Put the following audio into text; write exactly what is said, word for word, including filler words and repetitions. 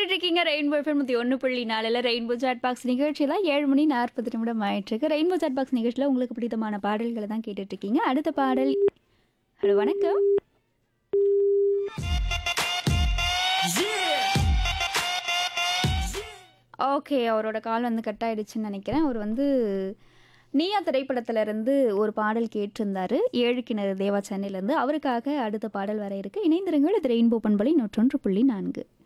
கேட்டுட்டு இருக்கீங்க rainbow FM ஒன்று புள்ளி நாலில் ரெயின்போ சாட் பாக்ஸ் நிகழ்ச்சியில் ஏழு மணி நாற்பது நிமிடம் ஆயிட்டிருக்கு. ரெயின்போ சாட் பாக்ஸ் நிகழ்ச்சியில் உங்களுக்கு பிடித்தமான பாடல்களை தான் கேட்டுட்டு இருக்கீங்க. அடுத்த பாடல். ஹலோ வணக்கம். ஓகே, அவரோட கால் வந்து கட் ஆயிடுச்சுன்னு நினைக்கிறேன். அவர் வந்து நீயா திரைப்படத்துல இருந்து ஒரு பாடல் கேட்டிருந்தாரு. ஏழு கிணறு தேவா சென்னையிலேருந்து. அவருக்காக அடுத்த பாடல் வர இருக்கு. இணைந்திருங்கள். இது ரெயின்போ பண்பலை நூற்றொன்று புள்ளி நான்கு.